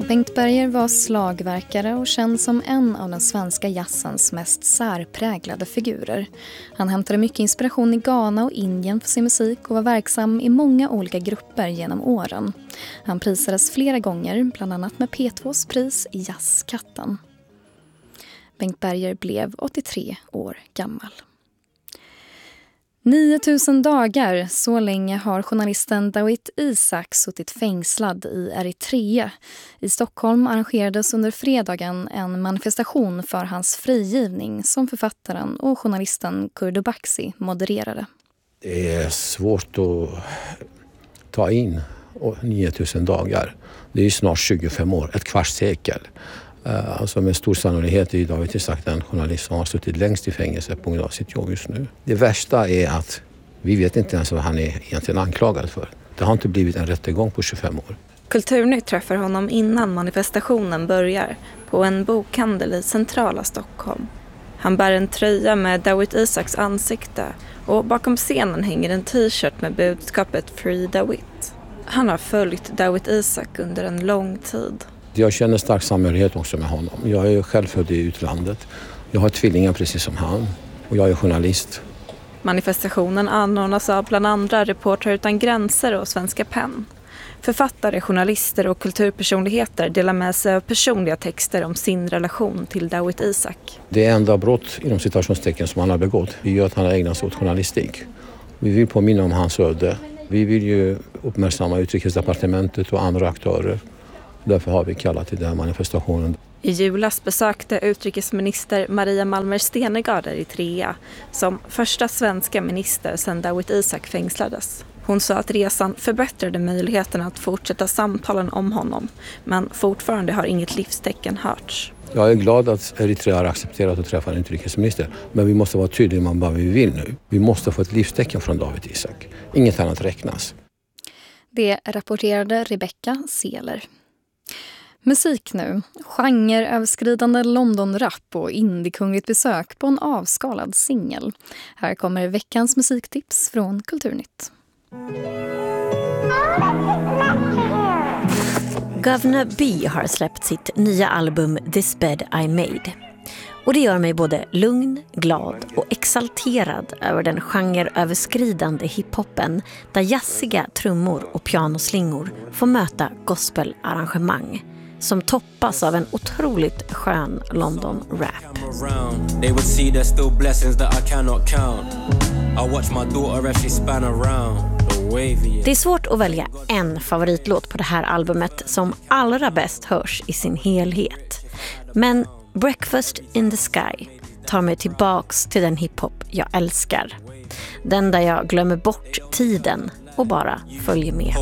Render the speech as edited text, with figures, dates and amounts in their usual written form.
Bengt Berger var slagverkare och känd som en av den svenska jazzens mest särpräglade figurer. Han hämtade mycket inspiration i Ghana och Indien för sin musik och var verksam i många olika grupper genom åren. Han prisades flera gånger, bland annat med P2s pris i Jazzkatten. Bengt Berger blev 83 år gammal. 9000 dagar, så länge har journalisten Dawit Isaak suttit fängslad i Eritrea. I Stockholm arrangerades under fredagen en manifestation för hans frigivning som författaren och journalisten Kurdo Baxi modererade. Det är svårt att ta in 9000 dagar. Det är snart 25 år, ett kvarts sekel. Alltså med stor sannolikhet är Dawit Isaak den journalist som har suttit längst i fängelse på grund av sitt jobb just nu. Det värsta är att vi vet inte ens vad han är egentligen anklagad för. Det har inte blivit en rättegång på 25 år. Kulturnytt träffar honom innan manifestationen börjar på en bokhandel i centrala Stockholm. Han bär en tröja med Dawit Isaaks ansikte och bakom scenen hänger en t-shirt med budskapet Free Dawit. Han har följt Dawit Isaak under en lång tid. Jag känner stark samhörighet också med honom. Jag är själv född i utlandet. Jag har tvillingar precis som han. Och jag är journalist. Manifestationen anordnas av bland andra Reportrar utan gränser och Svenska PEN. Författare, journalister och kulturpersonligheter delar med sig av personliga texter om sin relation till Dawit Isaak. Det enda brott inom citationstecken som han har begått är att han har ägnat sig åt journalistik. Vi vill påminna om hans öde. Vi vill ju uppmärksamma Utrikesdepartementet och andra aktörer. Därför har vi kallat till den här manifestationen. I julas besökte utrikesminister Maria Malmer Stenergard Eritrea som första svenska minister sedan Dawit Isaak fängslades. Hon sa att resan förbättrade möjligheterna att fortsätta samtalen om honom, men fortfarande har inget livstecken hörts. Jag är glad att Eritrea har accepterat att träffa en utrikesminister, men vi måste vara tydliga med vad vi vill nu. Vi måste få ett livstecken från Dawit Isaak. Inget annat räknas. Det rapporterade Rebecca Seler. Musik nu. Genreöverskridande London-rap och indiekungligt besök på en avskalad singel. Här kommer veckans musiktips från Kulturnytt. Governor B har släppt sitt nya album This Bed I Made. Och det gör mig både lugn, glad och exalterad över den genreöverskridande hiphopen där jazziga trummor och pianoslingor får möta gospelarrangemang som toppas av en otroligt skön London-rap. Det är svårt att välja en favoritlåt på det här albumet som allra bäst hörs i sin helhet. Men Breakfast in the Sky tar mig tillbaks till den hiphop jag älskar. Den där jag glömmer bort tiden och bara följer med.